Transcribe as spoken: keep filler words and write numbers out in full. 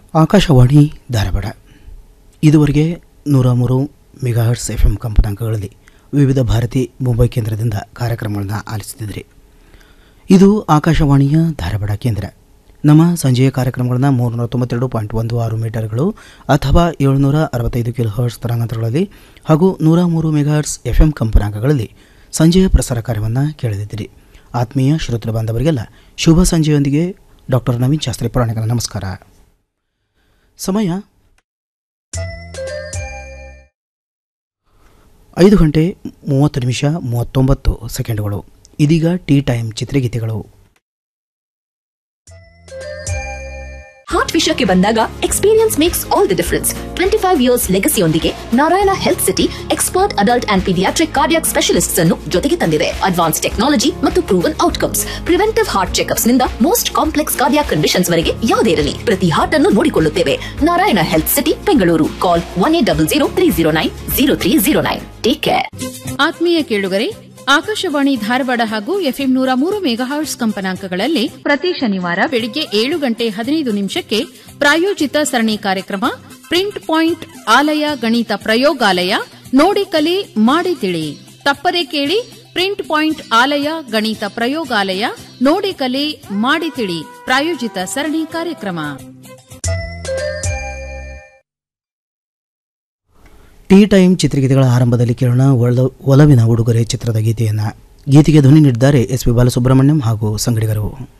ಆಕಾಶವಾಣಿ ಧಾರವಾಡ ಇದುವರೆಗೆ ನೂರ ಮೂರು ಮೆಗಾಹರ್ಟ್ಸ್ ಎಫ್ ಎಂ ಕಂಪನಾಂಕಗಳಲ್ಲಿ ವಿವಿಧ ಭಾರತಿ ಮುಂಬೈ ಕೇಂದ್ರದಿಂದ ಕಾರ್ಯಕ್ರಮಗಳನ್ನು ಆಲಿಸುತ್ತಿದ್ದರೆ ಇದು ಆಕಾಶವಾಣಿಯ ಧಾರವಾಡ ಕೇಂದ್ರ. ನಮ್ಮ ಸಂಜೆಯ ಕಾರ್ಯಕ್ರಮಗಳನ್ನು ಮೂರುನೂರ ತೊಂಬತ್ತೆರಡು ಪಾಯಿಂಟ್ ಒಂದು ಆರು ಮೀಟರ್ಗಳು ಅಥವಾ ಏಳುನೂರ ಅರವತ್ತೈದು ಕಿಲೋ ಹರ್ಟ್ಸ್ ತರಂಗಾಂತರಗಳಲ್ಲಿ ಹಾಗೂ ನೂರ ಮೂರು ಮೆಗಾಹರ್ಟ್ಸ್ ಎಫ್ ಎಂ ಕಂಪನಾಂಕಗಳಲ್ಲಿ ಸಂಜೆಯ ಪ್ರಸಾರ ಕಾರ್ಯವನ್ನು ಕೇಳದಿದ್ದೀರಿ. ಆತ್ಮೀಯ ಶ್ರೋತೃ ಬಾಂಧವರಿಗೆಲ್ಲ ಶುಭ ಸಂಜೆಯೊಂದಿಗೆ ಡಾಕ್ಟರ್ ನವೀನ್ ಶಾಸ್ತ್ರಿ ಪುರಾಣಿಕರ ನಮಸ್ಕಾರ. ಸಮಯ ಐದು ಗಂಟೆ ಮೂವತ್ತು ನಿಮಿಷ ಮೂವತ್ತೊಂಬತ್ತು ಸೆಕೆಂಡ್ಗಳು. ಇದೀಗ ಟೀ ಟೈಮ್ ಚಿತ್ರಗೀತೆಗಳು. ಹಾರ್ಟ್ ವಿಷಯಕ್ಕೆ ಬಂದಾಗ experience makes all the difference. Twenty five years ಲೆಗಸಿಯೊಂದಿಗೆ Narayana health city expert adult and paediatric cardiac specialists ಅನ್ನು ಜೊತೆಗೆ ತಂದಿದೆ. ಅಡ್ವಾನ್ಸ್ ಟೆಕ್ನಾಲಜಿ ಮತ್ತು proven outcomes. Preventive heart checkups ನಿಂದ ಮೋಸ್ಟ್ ಕಾಂಪ್ಲೆಕ್ಸ್ ಕಾರ್ಡಿಯಾಕ್ ಕಂಡೀಷನ್ಸ್ ವರೆಗೆ ಯಾವುದೇ ಇರಲಿ, ಪ್ರತಿ ಹಾರ್ಟ್ ಅನ್ನು ನೋಡಿಕೊಳ್ಳುತ್ತೇವೆ. Narayana health city, Bengaluru. ಕಾಲ್ one eight double zero three zero nine zero three zero nine. Take care. ಆತ್ಮೀಯ ಕೇಳುಗರೆ, ಆಕಾಶವಾಣಿ ಧಾರವಾಡ ಹಾಗೂ ಎಫ್ಎಂ ನೂರ ಮೂರು ಮೆಗಾಹರ್ಟ್ಸ್ ಕಂಪನಾಂಕಗಳಲ್ಲಿ ಪ್ರತಿ ಶನಿವಾರ ಬೆಳಿಗ್ಗೆ ಏಳು ಗಂಟೆ ಹದಿನೈದು ನಿಮಿಷಕ್ಕೆ ಪ್ರಾಯೋಜಿತ ಸರಣಿ ಕಾರ್ಯಕ್ರಮ ಪ್ರಿಂಟ್ ಪಾಯಿಂಟ್ ಆಲಯ ಗಣಿತ ಪ್ರಯೋಗಾಲಯ ನೋಡಿ ಕಲಿ ಮಾಡಿ ತಿಳಿ. ತಪ್ಪದೆ ಕೇಳಿ. ಪ್ರಿಂಟ್ ಪಾಯಿಂಟ್ ಆಲಯ ಗಣಿತ ಪ್ರಯೋಗಾಲಯ ನೋಡಿ ಕಲಿ ಮಾಡಿ ತಿಳಿ ಪ್ರಾಯೋಜಿತ ಸರಣಿ ಕಾರ್ಯಕ್ರಮ. ಟೀ ಟೈಮ್ ಚಿತ್ರಗೀತೆಗಳ ಆರಂಭದಲ್ಲಿ ಕೇಳೋಣ ಒಲವಿನ ಉಡುಗೊರೆ ಚಿತ್ರದ ಗೀತೆಯನ್ನು. ಗೀತೆಗೆ ಧ್ವನಿ ನೀಡಿದ್ದಾರೆ ಎಸ್ ಪಿ ಬಾಲಸುಬ್ರಹ್ಮಣ್ಯಂ ಹಾಗೂ ಸಂಗಡಿಗರು.